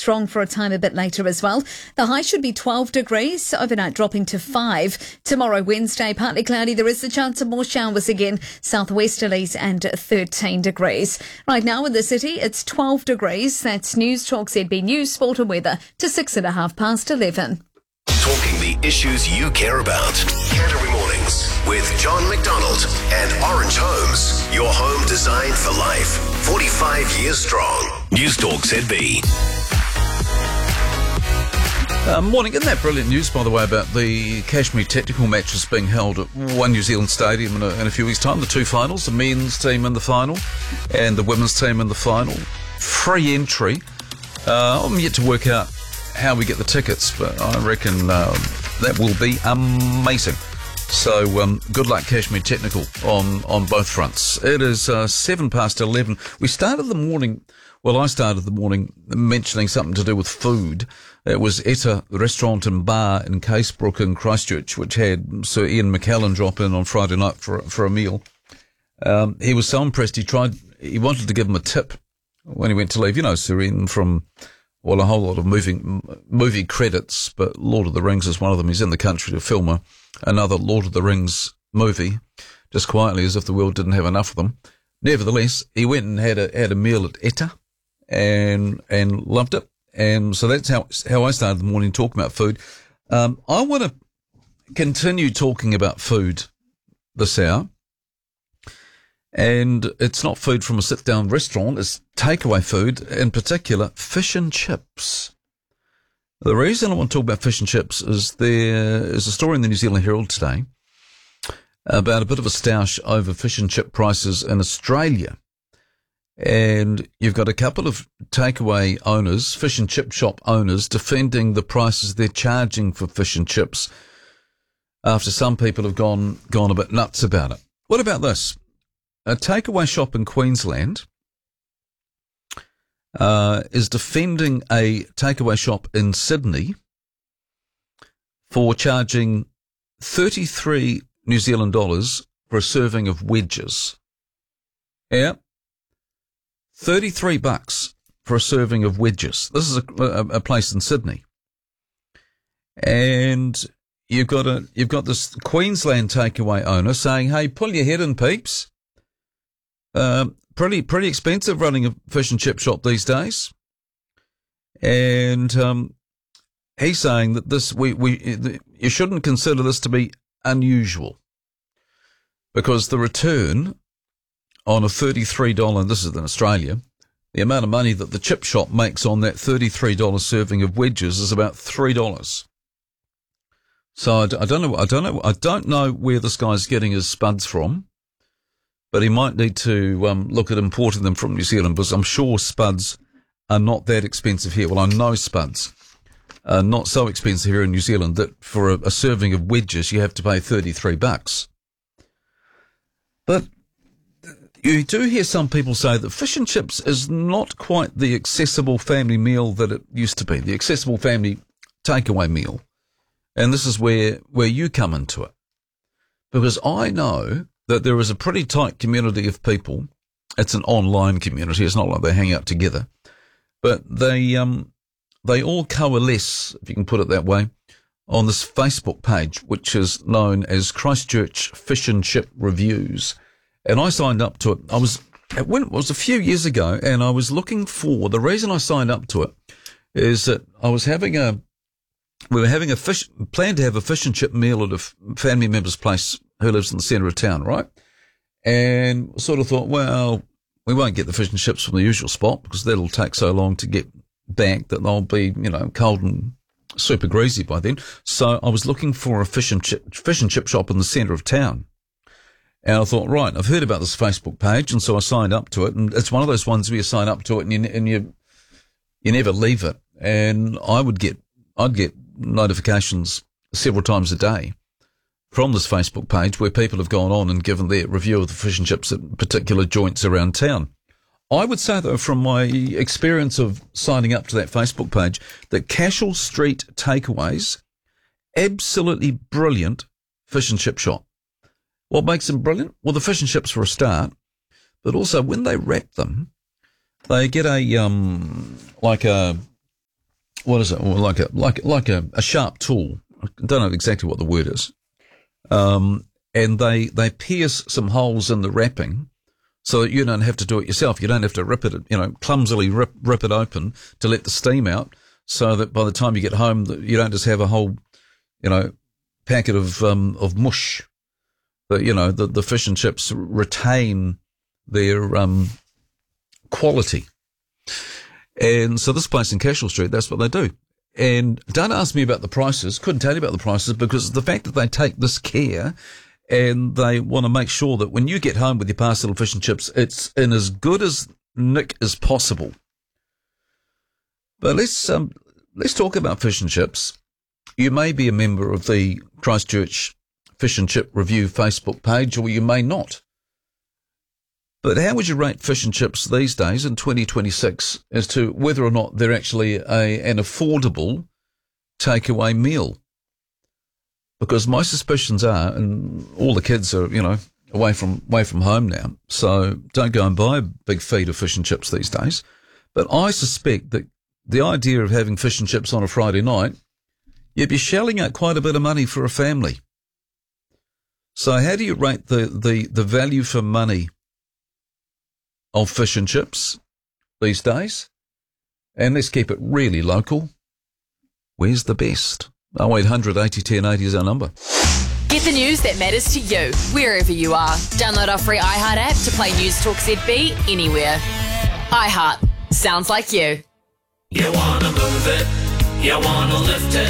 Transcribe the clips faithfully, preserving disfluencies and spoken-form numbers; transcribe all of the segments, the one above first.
strong for a time a bit later as well. The high should be twelve degrees, overnight dropping to five. Tomorrow, Wednesday, partly cloudy. There is the chance of more showers again, southwesterlies, and thirteen degrees. Right now in the city, it's twelve degrees. That's News Talk Z B News, Sport and Weather to six and a half past eleven. Talking the issues you care about. Canterbury Mornings with John McDonald and Orange Homes. Your home designed for life. forty-five years strong. News Talk Z B. Uh, morning. Isn't that brilliant news, by the way, about the Kashmir Technical matches being held at One New Zealand Stadium in a, in a few weeks' time? The two finals, the men's team in the final and the women's team in the final. Free entry. Uh, I'm yet to work out how we get the tickets, but I reckon uh, that will be amazing. So um, good luck, Kashmir Technical, on, on both fronts. It is uh, seven past eleven. We started the morning, well, I started the morning mentioning something to do with food. It was Etta Restaurant and Bar in Casebrook in Christchurch, which had Sir Ian McKellen drop in on Friday night for, for a meal. Um, he was so impressed, he tried, he wanted to give him a tip when he went to leave. You know, Sir Ian from... Well, a whole lot of movie, movie credits, but Lord of the Rings is one of them. He's in the country to film a, another Lord of the Rings movie, just quietly as if the world didn't have enough of them. Nevertheless, he went and had a had a meal at Etta and and loved it. And so that's how how I started the morning talking about food. Um, I want to continue talking about food this hour. And it's not food from a sit-down restaurant, it's takeaway food, in particular, fish and chips. The reason I want to talk about fish and chips is there is a story in the New Zealand Herald today about a bit of a stoush over fish and chip prices in Australia. And you've got a couple of takeaway owners, fish and chip shop owners, defending the prices they're charging for fish and chips after some people have gone gone a bit nuts about it. What about this? A takeaway shop in Queensland uh, is defending a takeaway shop in Sydney for charging thirty-three New Zealand dollars for a serving of wedges. Yeah, thirty-three bucks for a serving of wedges. This is a, a, a place in Sydney, and you've got a you've got this Queensland takeaway owner saying, "Hey, pull your head in, peeps." Um, pretty, pretty expensive running a fish and chip shop these days. And, um, he's saying that this, we, we, you shouldn't consider this to be unusual because the return on a thirty-three dollars, this is in Australia, the amount of money that the chip shop makes on that thirty-three dollars serving of wedges is about three dollars. So I, I don't know, I don't know, I don't know where this guy's getting his spuds from. But he might need to um, look at importing them from New Zealand because I'm sure spuds are not that expensive here. Well, I know spuds are not so expensive here in New Zealand that for a, a serving of wedges you have to pay thirty-three bucks. But you do hear some people say that fish and chips is not quite the accessible family meal that it used to be, the accessible family takeaway meal. And this is where, where you come into it. Because I know that there is a pretty tight community of people. It's an online community. It's not like they hang out together, but they, um, they all coalesce, if you can put it that way, on this Facebook page, which is known as Christchurch Fish and Chip Reviews. And I signed up to it. I was, it was a few years ago and I was looking for, the reason I signed up to it is that I was having a, we were having a fish, planned to have a fish and chip meal at a family member's place who lives in the centre of town, right? And sort of thought, well, we won't get the fish and chips from the usual spot because that'll take so long to get back that they'll be, you know, cold and super greasy by then. So I was looking for a fish and chip, fish and chip shop in the centre of town. And I thought, right, I've heard about this Facebook page, and so I signed up to it. And it's one of those ones where you sign up to it and you, and you, you never leave it. And I would get, I'd get notifications several times a day from this Facebook page where people have gone on and given their review of the fish and chips at particular joints around town. I would say, though, from my experience of signing up to that Facebook page, that Cashel Street Takeaways, absolutely brilliant fish and chip shop. What makes them brilliant? Well, the fish and chips for a start, but also when they wrap them, they get a, um, like a, what is it? Well, like a like like a, a sharp tool. I don't know exactly what the word is. Um, and they they pierce some holes in the wrapping, so that you don't have to do it yourself. You don't have to rip it, you know, clumsily rip rip it open to let the steam out, so that by the time you get home, you don't just have a whole, you know, packet of um of mush. That, you know, the the fish and chips retain their um quality. And so this place in Cashel Street, that's what they do. And don't ask me about the prices. Couldn't tell you about the prices, because the fact that they take this care and they want to make sure that when you get home with your parcel of fish and chips, it's in as good as nick as possible. But let's um let's talk about fish and chips. You may be a member of the Christchurch Fish and Chip Review Facebook page, or you may not. But how would you rate fish and chips these days in twenty twenty-six as to whether or not they're actually a, an affordable takeaway meal? Because my suspicions are, and all the kids are, you know, away from away from home now, so don't go and buy a big feed of fish and chips these days. But I suspect that the idea of having fish and chips on a Friday night, you'd be shelling out quite a bit of money for a family. So how do you rate the, the, the value for money of fish and chips these days? And let's keep it really local. Where's the best? oh eight hundred eighty ten eighty is our number. Get the news that matters to you, wherever you are. Download our free iHeart app to play News Talk Z B anywhere. iHeart. Sounds like you. You wanna move it, you wanna lift it.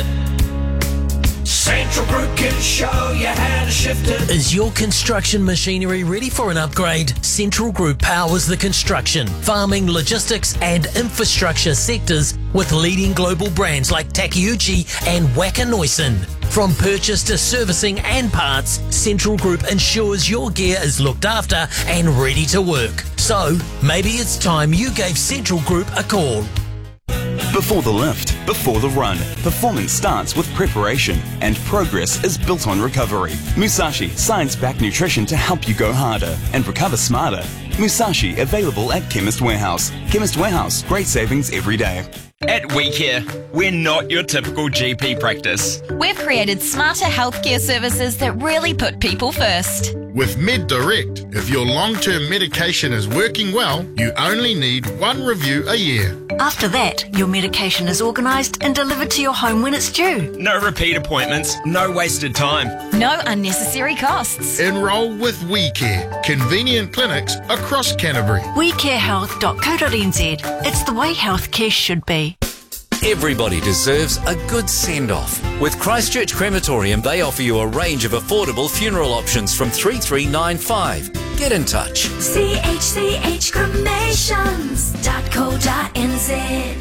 Central Group can show you how to shift it. Is your construction machinery ready for an upgrade? Central Group powers the construction, farming, logistics and infrastructure sectors with leading global brands like Takeuchi and Wacker Neuson. From purchase to servicing and parts, Central Group ensures your gear is looked after and ready to work. So, maybe it's time you gave Central Group a call. Before the lift, before the run, performance starts with preparation and progress is built on recovery. Musashi, science-backed nutrition to help you go harder and recover smarter. Musashi, available at Chemist Warehouse. Chemist Warehouse, great savings every day. At WeCare, we're not your typical G P practice. We've created smarter healthcare services that really put people first. With MedDirect, if your long-term medication is working well, you only need one review a year. After that, your medication is organised and delivered to your home when it's due. No repeat appointments, no wasted time. No unnecessary costs. Enrol with WeCare, convenient clinics across Canterbury. we care health dot co dot n z. It's the way healthcare should be. Everybody deserves a good send-off. With Christchurch Crematorium, they offer you a range of affordable funeral options from three three nine five. Get in touch. c h c h cremations dot co dot n z.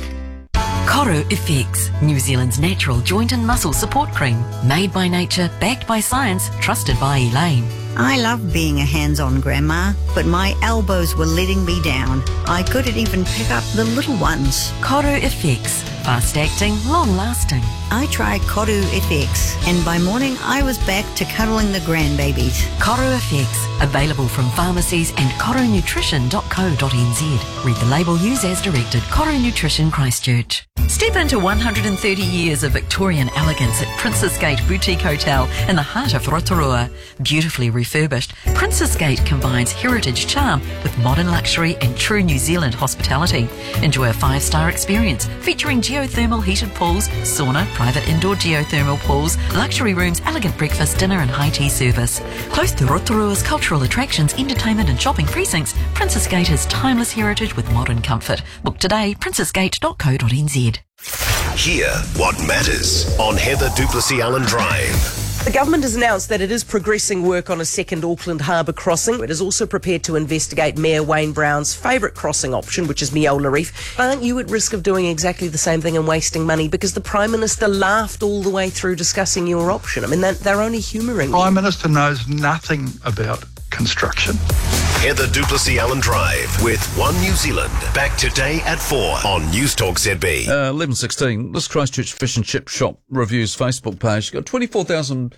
Koru Effects, New Zealand's natural joint and muscle support cream. Made by nature, backed by science, trusted by Elaine. I love being a hands-on grandma, but my elbows were letting me down. I couldn't even pick up the little ones. Koru Effects, fast-acting, long-lasting. I tried Koru F X, and by morning I was back to cuddling the grandbabies. Koru F X, available from pharmacies and koru nutrition dot co dot n z. Read the label, use as directed. Koru Nutrition Christchurch. Step into one hundred thirty years of Victorian elegance at Princess Gate Boutique Hotel in the heart of Rotorua. Beautifully refurbished, Princess Gate combines heritage charm with modern luxury and true New Zealand hospitality. Enjoy a five-star experience featuring geothermal heated pools, sauna, private indoor geothermal pools, luxury rooms, elegant breakfast, dinner and high tea service. Close to Rotorua's cultural attractions, entertainment and shopping precincts, Princess Gate has timeless heritage with modern comfort. Book today, princess gate dot co dot n z. Hear what matters on Heather Duplessis Allen Drive. The government has announced that it is progressing work on a second Auckland Harbour crossing. It is also prepared to investigate Mayor Wayne Brown's favourite crossing option, which is Meola Reef. Aren't you at risk of doing exactly the same thing and wasting money? Because the Prime Minister laughed all the way through discussing your option. I mean, they're, they're only humouring you. Prime Minister knows nothing about construction. Heather Duplessis Allen Drive with One New Zealand. Back today at four on News Talk Z B. Uh, eleven sixteen. This Christchurch Fish and Chip Shop Reviews Facebook page got twenty-four thousand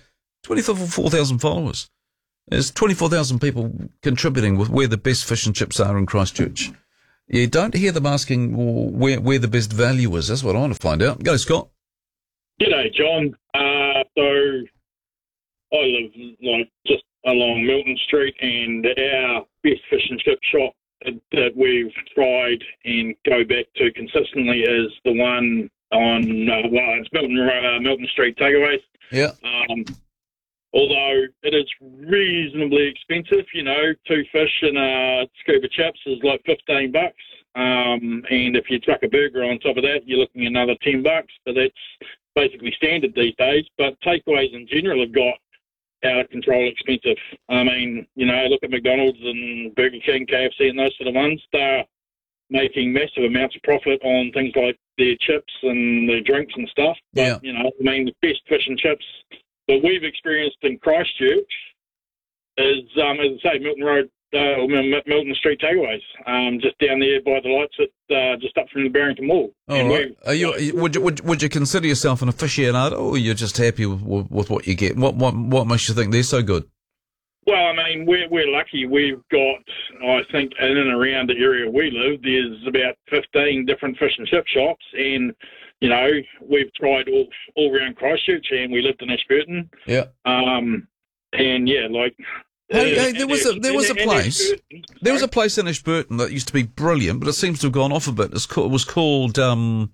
followers. There's twenty-four thousand people contributing with where the best fish and chips are in Christchurch. You don't hear them asking where where the best value is. That's what I want to find out. Go, Scott. G'day, John. Uh, so I live like just along Milton Street, and our best fish and chip shop that we've tried and go back to consistently is the one on uh, well, it's Milton uh, Milton Street Takeaways. Yeah. Um, although it is reasonably expensive, you know, two fish and a scuba chips is like fifteen bucks. Um, and if you chuck a burger on top of that, you're looking at another ten bucks. So that's basically standard these days. But takeaways in general have got out of control expensive. I mean, you know, look at McDonald's and Burger King, K F C and those sort of ones. They're making massive amounts of profit on things like their chips and their drinks and stuff. But, yeah. you know, I mean, the best fish and chips that we've experienced in Christchurch is, um, as I say, Milton Road, uh, or Milton Street Takeaways, um, just down there by the lights at, uh, just up from the Barrington Mall. All right. Are you, are you, would, you, would, would you consider yourself an aficionado, or you're just happy with, with, with what you get? What, what, what makes you think they're so good? Well, I mean, we're, we're lucky. We've got, I think, in and around the area we live, there's about fifteen different fish and chip shops. And, you know, we've tried all, all around Christchurch, and we lived in Ashburton. Yeah. Um, and, yeah, like... Hey, uh, hey, there was a there was a place there was a place in Ashburton that used to be brilliant, but it seems to have gone off a bit. It's called, it was called um,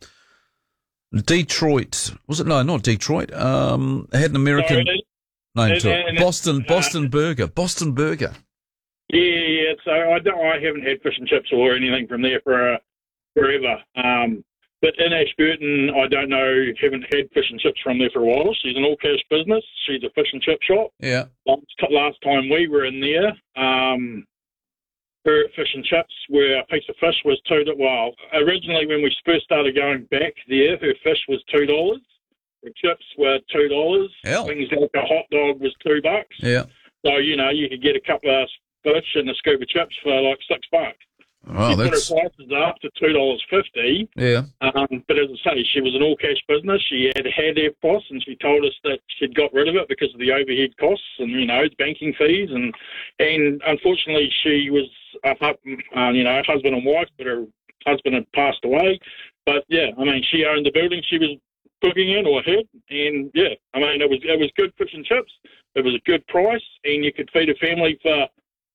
Detroit. Was it? No, not Detroit. Um, it had an American no, name to it. and Boston uh, Boston Burger. Boston Burger. Yeah, yeah. So I don't. I haven't had fish and chips or anything from there for uh, forever. Um, but in Ashburton, I don't know. Haven't had fish and chips from there for a while. She's an all cash business. She's a fish and chip shop. Yeah. Last, last time we were in there, um, her fish and chips were a piece of fish was two. Well, originally when we first started going back there, her fish was two dollars. Her chips were two dollars. Things like a hot dog was two bucks. Yeah. So you know you could get a couple of fish and a scuba chips for like six bucks. Oh, she that's... put her prices up to two dollars fifty. Yeah. Um, but as I say, she was an all-cash business. She had had F P O S, and she told us that she'd got rid of it because of the overhead costs and, you know, banking fees. And and unfortunately, she was, uh, uh, you know, husband and wife, but her husband had passed away. But, yeah, I mean, she owned the building she was cooking in or had. And, yeah, I mean, it was, it was good fish and chips. It was a good price, and you could feed a family for...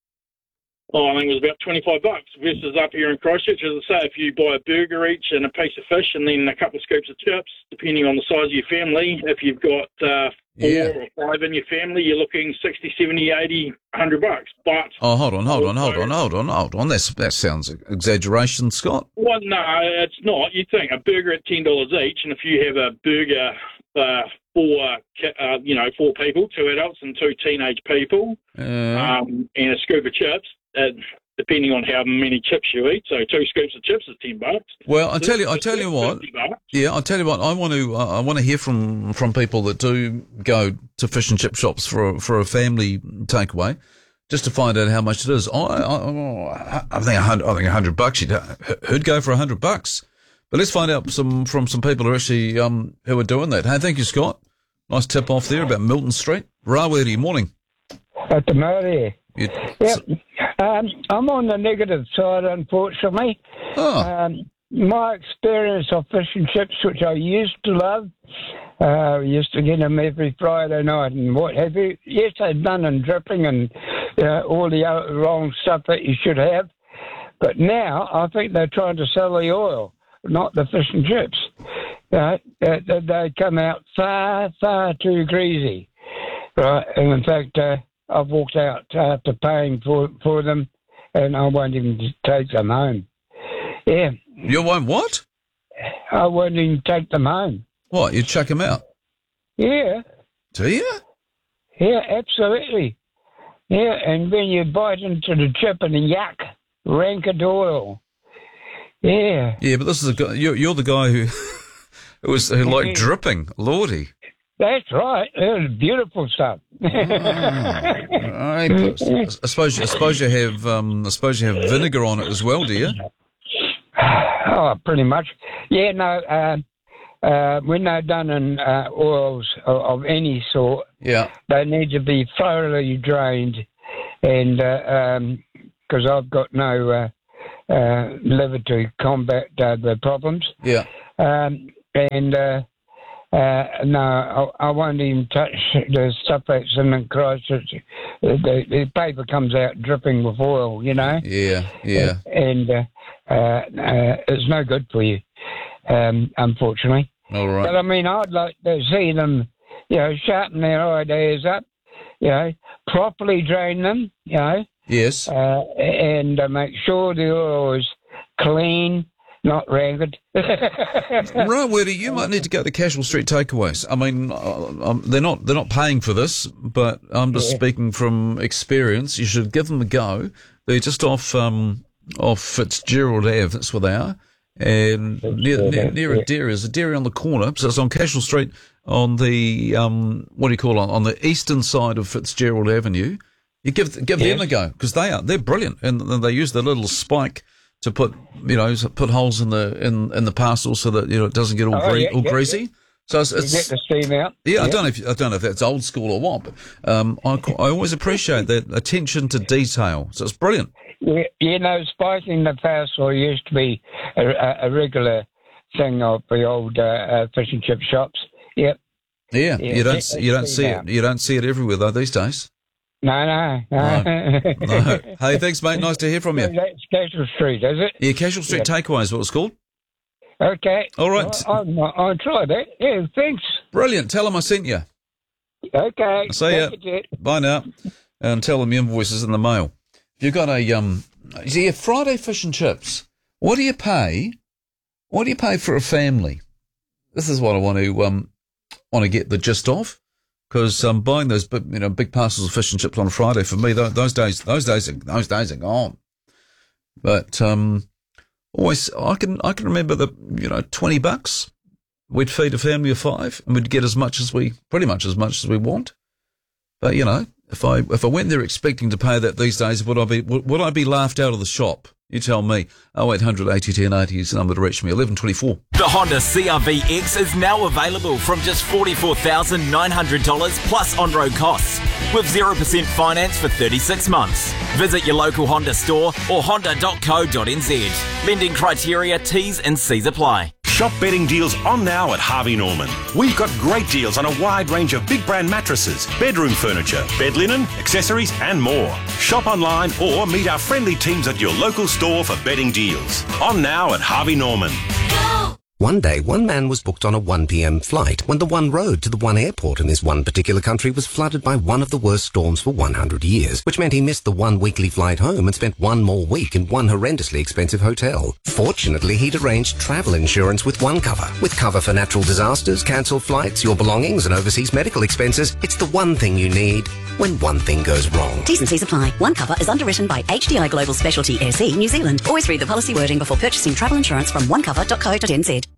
Oh, I think it was about twenty-five bucks versus up here in Christchurch. As I say, if you buy a burger each and a piece of fish and then a couple of scoops of chips, depending on the size of your family, if you've got uh, four Yeah. or five in your family, you're looking sixty, seventy, eighty, one hundred bucks. But Oh, hold on, hold on, hold on, hold on, hold on. That's, that sounds exaggeration, Scott. Well, no, it's not. You think a burger at ten dollars each, and if you have a burger for four, uh, you know, four people, two adults and two teenage people, Uh, um, and a scoop of chips, uh, depending on how many chips you eat. So two scoops of chips is ten bucks. Well, I tell you, I tell you what. fifty bucks. Yeah, I tell you what. I want to. Uh, I want to hear from, from people that do go to fish and chip shops for a, for a family takeaway, just to find out how much it is. I I, I think a hundred. I think a hundred bucks. You'd, who'd go for a hundred bucks? But let's find out some from some people who are actually um who are doing that. Hey, thank you, Scott. Nice tip off there about Milton Street. Rawiri, morning. At the Murray. You, Yep. Um, I'm on the negative side, unfortunately. Oh. Um, my experience of fish and chips, which I used to love, uh, used to get them every Friday night and what have you. Yes, they're done and dripping and uh, all the other wrong stuff that you should have. But now I think they're trying to sell the oil, not the fish and chips. Uh, they, they come out far, far too greasy. Right, and in fact, uh, I've walked out after paying for for them, and I won't even take them home. Yeah. You won't what? I won't even take them home. What? You chuck them out? Yeah. Do you? Yeah, absolutely. Yeah, and when you bite into the chip and the yuck, rancid oil. Yeah. Yeah, but this is a guy. You're, you're the guy who who was who liked dripping, Lordy. That's right. It was beautiful stuff. I, I suppose I suppose you have um, I suppose you have vinegar on it as well, do you? Oh, pretty much. Yeah, no. Uh, uh, when they're done in uh, oils of, of any sort, yeah, they need to be thoroughly drained, and because uh, um, I've got no uh, uh, liver to combat uh, the problems. Yeah. Um, and uh, uh, no, I, I won't even touch the stuff that's in the Christchurch. The, the paper comes out dripping with oil, you know. Yeah, yeah. And uh, uh, uh, it's no good for you, um, unfortunately. All right. But I mean, I'd like to see them, you know, sharpen their ideas up, you know, properly drain them, you know. Yes. Uh, and uh, make sure the oil is clean, not ragged. Right, Woody, you might need to go to Casual Street Takeaways. I mean, uh, um, they're not they're not paying for this, but I'm just Yeah. speaking from experience. You should give them a go. They're just off um, off Fitzgerald Avenue. That's where they are, and near near, near a dairy. There's a dairy on the corner, so it's on Casual Street on the um, what do you call it? On the eastern side of Fitzgerald Avenue. You give give Yes. them a go because they are they're brilliant, and they use the little spike to put you know put holes in the in, in the parcel so that you know it doesn't get all, Oh, gre- yeah, all yeah, greasy. yeah. So it's, You it's get the steam out. yeah, I Yeah. don't know if I don't know if that's old school or what, but um, I I always appreciate that attention to detail. So it's brilliant. You, you know, spiking the parcel used to be a, a, a regular thing of the old uh, uh, fish and chip shops. Yep. Yeah, Yeah, you don't get the you don't steam see out. it you don't see it everywhere though these days. No, no, no. No. Hey, thanks, mate. Nice to hear from you. That's Casual Street, is it? Yeah, Casual Street Yeah. Takeaways, what it's called. Okay. All right. I'll, I'll, I'll try that. Yeah, thanks. Brilliant. Tell them I sent you. Okay. I'll see ya. Thank you, Jet. Bye now. And tell them your invoice is in the mail. If you've got a um, you see, a Friday fish and chips. What do you pay? What do you pay for a family? This is what I want to um want to get the gist of, because um, buying those big, you know big parcels of fish and chips on a Friday for me, those, those days, those days, are, those days are gone. But um, always I can I can remember the you know twenty bucks. We'd feed a family of five, and we'd get as much as we pretty much as much as we want. But you know, if I if I went there expecting to pay that these days, would I be would, would I be laughed out of the shop? You tell me. Oh eight hundred eighty ten eighty is the number to reach me. eleven twenty-four. The Honda C R V X is now available from just forty-four thousand nine hundred dollars plus on-road costs, with zero percent finance for thirty-six months. Visit your local Honda store or honda dot co dot n z. Lending criteria, T's and C's apply. Shop bedding deals on now at Harvey Norman. We've got great deals on a wide range of big brand mattresses, bedroom furniture, bed linen, accessories and more. Shop online or meet our friendly teams at your local store for bedding deals. On now at Harvey Norman. One day, one man was booked on a one p.m. flight when the one road to the one airport in this one particular country was flooded by one of the worst storms for one hundred years, which meant he missed the one weekly flight home and spent one more week in one horrendously expensive hotel. Fortunately, he'd arranged travel insurance with OneCover. With cover for natural disasters, cancelled flights, your belongings and overseas medical expenses, it's the one thing you need when one thing goes wrong. T's and C's apply. OneCover is underwritten by H D I Global Specialty S E New Zealand. Always read the policy wording before purchasing travel insurance from one cover dot co dot n z.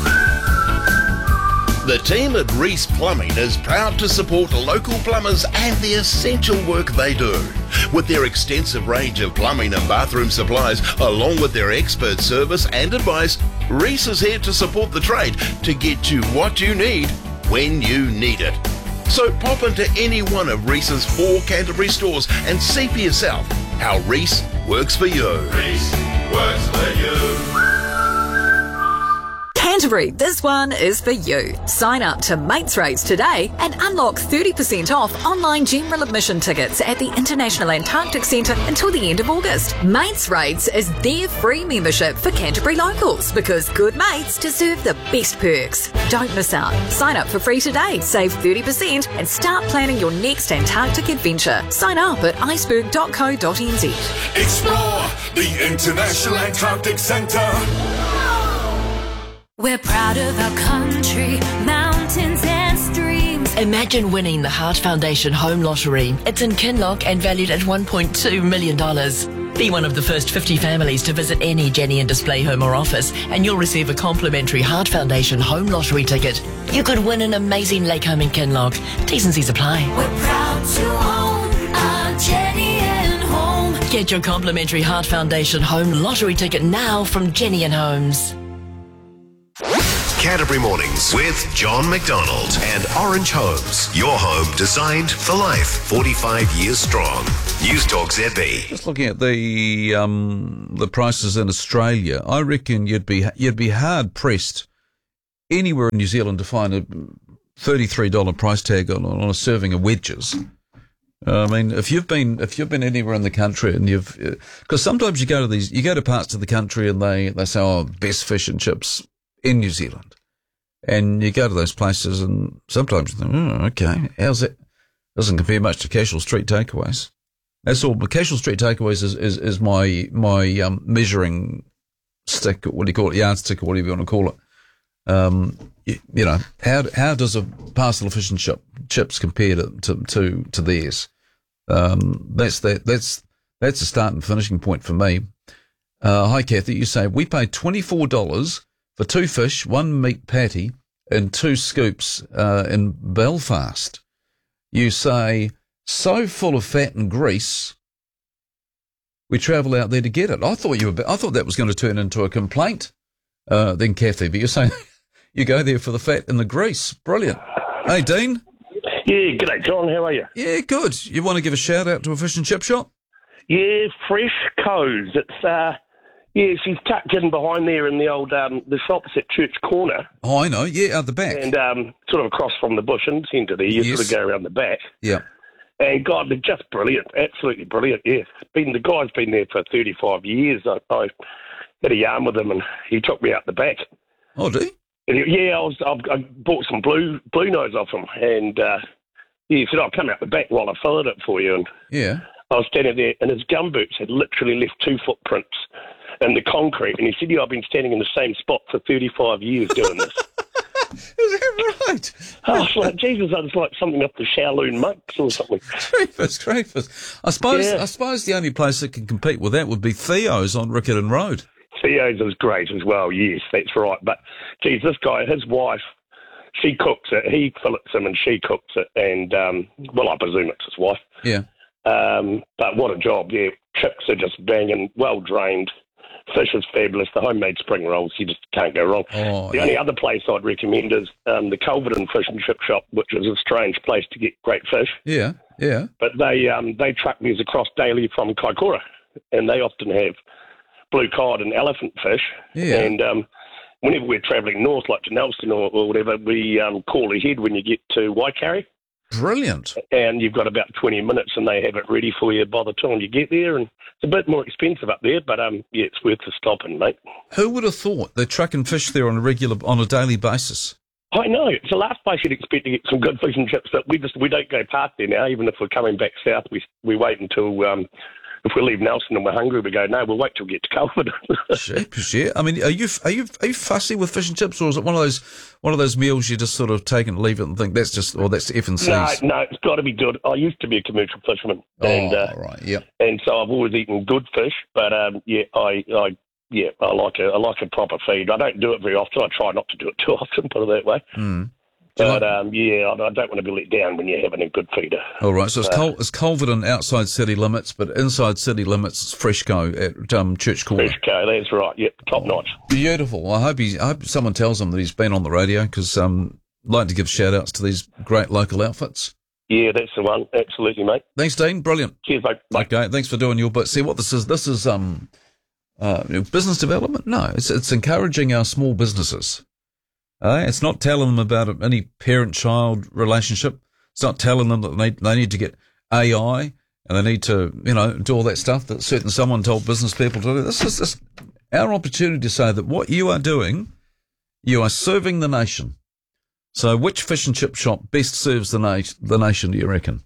The team at Reese Plumbing is proud to support local plumbers and the essential work they do. With their extensive range of plumbing and bathroom supplies, along with their expert service and advice, Reese is here to support the trade to get you what you need when you need it. So pop into any one of Reese's four Canterbury stores and see for yourself how Reese works for you. Reese works for you. Canterbury, this one is for you. Sign up to Mates Rates today and unlock thirty percent off online general admission tickets at the International Antarctic Centre until the end of August. Mates Rates is their free membership for Canterbury locals because good mates deserve the best perks. Don't miss out. Sign up for free today, save thirty percent and start planning your next Antarctic adventure. Sign up at iceberg dot co dot n z. Explore the International Antarctic Centre. We're proud of our country, mountains and streams. Imagine winning the Heart Foundation Home Lottery. It's in Kinloch and valued at one point two million dollars. Be one of the first fifty families to visit any Jenny and Display home or office and you'll receive a complimentary Heart Foundation Home Lottery ticket. You could win an amazing lake home in Kinloch. T's and C's apply. We're proud to own our Jenny and Home. Get your complimentary Heart Foundation Home Lottery ticket now from Jenny and Homes. Canterbury Mornings with John McDonald and Orange Homes. Your home designed for life. forty-five years strong. News Talk Z B. Just looking at the um, the prices in Australia, I reckon you'd be you'd be hard pressed anywhere in New Zealand to find a thirty-three dollars price tag on, on a serving of wedges. Uh, I mean, if you've been if you've been anywhere in the country and you've, because sometimes you go to these, you go to parts of the country and they they say, oh, best fish and chips in New Zealand, and you go to those places and sometimes you think, oh, okay, how's it? Doesn't compare much to Casual Street Takeaways. That's all. But Casual Street Takeaways is is, is my my um, measuring stick. What do you call it? Yardstick or whatever you want to call it. Um, you, you know, how how does a parcel of fish and chip, chips compare to, to, to, to theirs? Um, that's that that's that's a start and finishing point for me. Uh, hi Kathy, you say we paid twenty-four dollars for two fish, one meat patty, and two scoops uh, in Belfast. You say so full of fat and grease. We travel out there to get it. I thought you were. I thought that was going to turn into a complaint. Uh, then Kathy, but you're saying you go there for the fat and the grease. Brilliant. Hey, Dean. Yeah, g'day, John. How are you? Yeah, good. You want to give a shout out to a fish and chip shop? Yeah, Fresh Co's. It's uh, yeah, she's tucked in behind there in the old um, the shops at Church Corner. Oh, I know. Yeah, out the back. And um, sort of across from the bush in centre there. You Yes. sort of go around the back. Yeah. And God, they're just brilliant. Absolutely brilliant. Yeah, been the guy's been there for thirty-five years. I, I had a yarn with him, and he took me out the back. Oh, did he? And he, yeah, I was. I, I bought some blue blue nose off him, and uh, he said, "I'll come out the back while I filled it for you." And Yeah. I was standing there, and his gumboots had literally left two footprints in the concrete. And he said, "Yeah, I've been standing in the same spot for thirty-five years doing this." Is that right? I was like, Jesus, I was like something up the Shaolin monks or something. Creepers, creepers. I suppose. Yeah. I suppose the only place that can compete with that would be Theo's on Riccarton Road. Theo's is great as well, yes, that's right. But, geez, this guy, his wife, she cooks it. He fillets him and she cooks it. And, um, well, I presume it's his wife. Yeah. Um, but what a job, yeah. Chips are just banging, well drained. Fish is fabulous. The homemade spring rolls, you just can't go wrong. Oh, the yeah. only other place I'd recommend is um, the Culverton Fish and Chip Shop, which is a strange place to get great fish. Yeah. Yeah. But they um, they truck these across daily from Kaikoura, and they often have blue cod and elephant fish. Yeah. And um, whenever we're travelling north, like to Nelson or, or whatever, we um, call ahead when you get to Waikari. Brilliant. And you've got about twenty minutes, and they have it ready for you by the time you get there. And it's a bit more expensive up there, but um, yeah, it's worth the stopping, mate. Who would have thought they're trucking fish there on a regular, on a daily basis? I know. It's the last place you'd expect to get some good fish and chips, but we just we don't go past there now. Even if we're coming back south, we we wait until um, if we leave Nelson and we're hungry, we go, no, we'll wait till we get to Culverton. Sheepish, yeah. I mean, are you are you are you fussy with fish and chips, or is it one of those one of those meals you just sort of take and leave it and think that's just, or that's F and C's? No, no, it's got to be good. I used to be a commercial fisherman, and Oh, uh, right, yeah. and so I've always eaten good fish. But um, yeah, I, I yeah, I like a I like a proper feed. I don't do it very often. I try not to do it too often, put it that way. Mm. But um, yeah, I, I don't want to be let down when you're having a good feeder. All right, so it's, Uh, Col- it's Culverton outside city limits, but inside city limits, it's Freshco at um, Church Corner. Freshco, that's right. Yep, top notch. Beautiful. I hope he, I hope someone tells him that he's been on the radio, because um, I'd like to give shout outs to these great local outfits. Yeah, that's the one. Absolutely, mate. Thanks, Dean. Brilliant. Cheers, mate. Bye. Okay, thanks for doing your bit. See what this is? This is um, uh, business development. No, it's it's encouraging our small businesses. Uh, it's not telling them about any parent-child relationship. It's not telling them that they they need to get A I and they need to, you know, do all that stuff that certain someone told business people to do. This is this, our opportunity to say that what you are doing, you are serving the nation. So which fish and chip shop best serves the, na- the nation, do you reckon?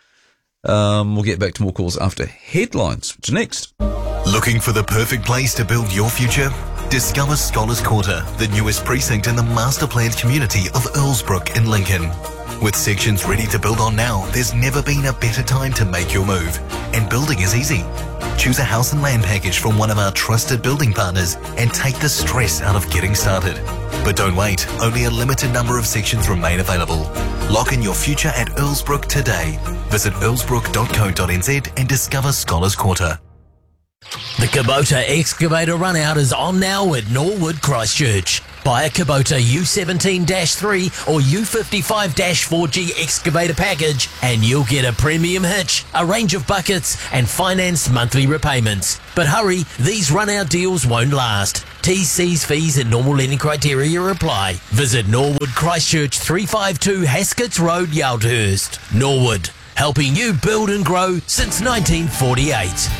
Um, we'll get back to more calls after headlines, which are next. Looking for the perfect place to build your future? Discover Scholars Quarter, the newest precinct in the master-planned community of Earlsbrook in Lincoln. With sections ready to build on now, there's never been a better time to make your move. And building is easy. Choose a house and land package from one of our trusted building partners and take the stress out of getting started. But don't wait, only a limited number of sections remain available. Lock in your future at Earlsbrook today. Visit earlsbrook dot co dot n z and discover Scholars Quarter. The Kubota Excavator Runout is on now at Norwood Christchurch. Buy a Kubota U seventeen dash three or U fifty-five dash four G excavator package and you'll get a premium hitch, a range of buckets and financed monthly repayments. But hurry, these run-out deals won't last. T's, C's, fees and normal lending criteria apply. Visit Norwood Christchurch, three fifty-two Hasketts Road, Yaldhurst. Norwood, helping you build and grow since nineteen forty-eight.